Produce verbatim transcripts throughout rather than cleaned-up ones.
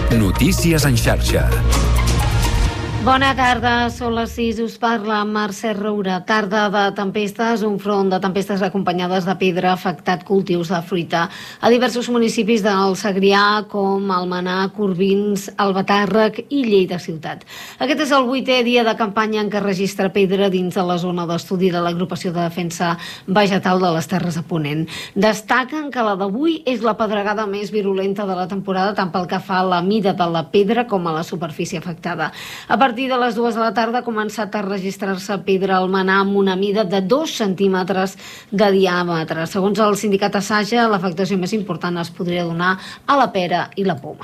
Notícies en xarxa. Bona tarda, són les sis, us parla Mercè Roura. Tarda de tempestes, un front de tempestes acompanyades de pedra ha afectat cultius de fruita a diversos municipis del Segrià, com Almenar, Corbins, Albatàrrec i Lleida ciutat. Aquest és el vuitè dia de campanya en què registra pedra dins de la zona d'estudi de l'Agrupació de Defensa Vegetal de les Terres de Ponent. Destaquen que la d'avui és la pedregada més virulenta de la temporada, tant pel que fa a la mida de la pedra com a la superfície afectada. A A partir de les dues de la tarda ha començat a registrar-se pedra al Almenar amb una mida de dos centímetres de diàmetre. Segons el sindicat Assaja, l'afectació més important es podria donar a la pera i la poma.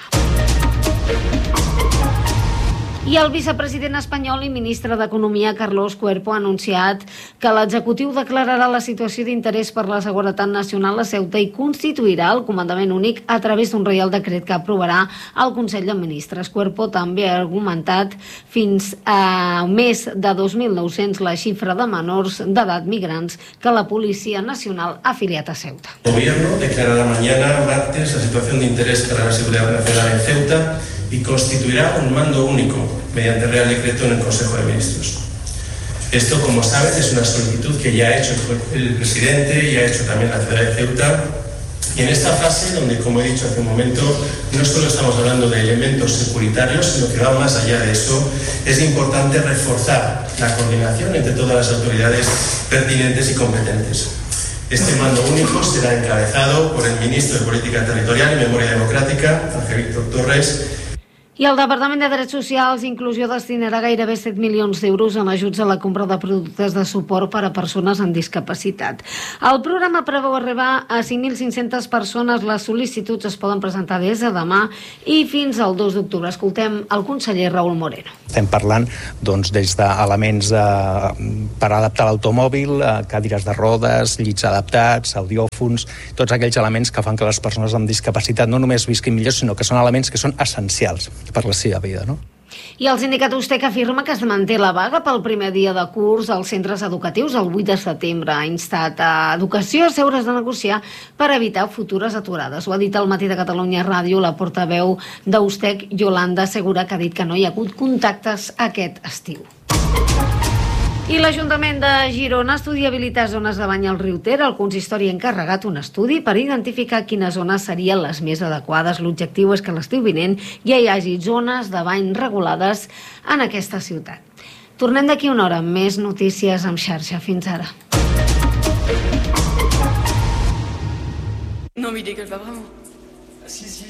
I el vicepresident espanyol i ministre d'Economia, Carlos Cuerpo, ha anunciat que l'executiu declararà la situació d'interès per la seguretat nacional a Ceuta i constituirà el comandament únic a través d'un reial decret que aprovarà el Consell de Ministres. Cuerpo també ha argumentat fins a més de dos mil nou-cents la xifra de menors d'edat migrants que la Policia Nacional ha afiliat a Ceuta. El gobierno declarará mañana, martes, la situación de interés para la seguridad nacional en Ceuta y constituirá un mando único mediante Real Decreto en el Consejo de Ministros. Esto, como saben, es una solicitud que ya ha hecho el presidente y ha hecho también la ciudad de Ceuta. Y en esta fase, donde, como he dicho hace un momento, no solo estamos hablando de elementos securitarios, sino que va más allá de eso, es importante reforzar la coordinación entre todas las autoridades pertinentes y competentes. Este mando único será encabezado por el ministro de Política Territorial y Memoria Democrática, Ángel Víctor Torres. I el Departament de Drets Socials i Inclusió destinarà gairebé set milions d'euros en ajuts a la compra de productes de suport per a persones amb discapacitat. El programa preveu arribar a cinc mil cinc-centes persones. Les sol·licituds es poden presentar des de demà i fins al dos d'octubre. Escoltem el conseller Raúl Moreno. Estem parlant doncs, des d'elements eh, per adaptar l'automòbil, eh, cadires de rodes, llits adaptats, audiòfons, tots aquells elements que fan que les persones amb discapacitat no només visquin millor, sinó que són elements que són essencials per la seva vida, no? I el sindicat Ustec afirma que es manté la vaga pel primer dia de curs als centres educatius el vuit de setembre. Ha instat a Educació a seure's de negociar per evitar futures aturades. Ho ha dit al Matí de Catalunya Ràdio la portaveu d'Ustec, Yolanda Segura, que ha dit que no hi ha hagut contactes aquest estiu. I l'Ajuntament de Girona estudia habilitar zones de bany al riu Ter. El consistori ha encarregat un estudi per identificar quines zones serien les més adequades. L'objectiu és que l'estiu vinent ja hi hagi zones de bany regulades en aquesta ciutat. Tornem d'aquí una hora amb més notícies en xarxa. Fins ara. Non mais il dégage pas vraiment. Si, si.